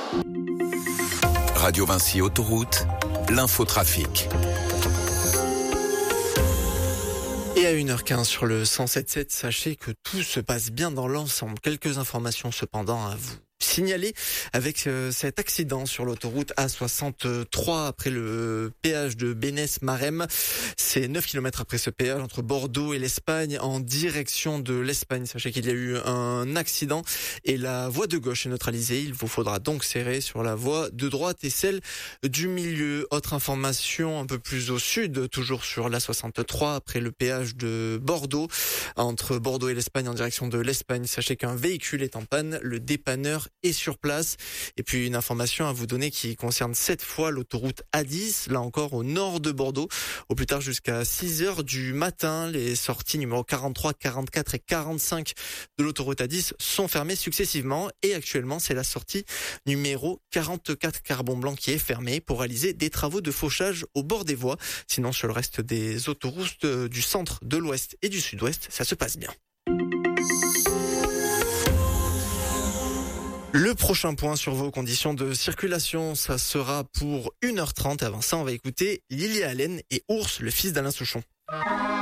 Radio Vinci Autoroute, l'infotrafic. Et à 1h15 sur le 107.7, sachez que tout se passe bien dans l'ensemble. Quelques informations cependant à vous signaler avec cet accident sur l'autoroute A63 après le péage de Bénesse-Marem. C'est 9 km après ce péage entre Bordeaux et l'Espagne en direction de l'Espagne. Sachez qu'il y a eu un accident et la voie de gauche est neutralisée. Il vous faudra donc serrer sur la voie de droite et celle du milieu. Autre information un peu plus au sud, toujours sur l'A63 après le péage de Bordeaux entre Bordeaux et l'Espagne en direction de l'Espagne. Sachez qu'un véhicule est en panne, le dépanneur est sur place. Et puis une information à vous donner qui concerne cette fois l'autoroute A10, là encore au nord de Bordeaux, au plus tard jusqu'à 6h du matin. Les sorties numéro 43, 44 et 45 de l'autoroute A10 sont fermées successivement et actuellement c'est la sortie numéro 44 Carbon Blanc qui est fermée pour réaliser des travaux de fauchage au bord des voies. Sinon sur le reste des autoroutes du centre, de l'ouest et du sud-ouest, ça se passe bien. Le prochain point sur vos conditions de circulation, ça sera pour 1h30. Avant ça, on va écouter Lily Allen et Ours, le fils d'Alain Souchon.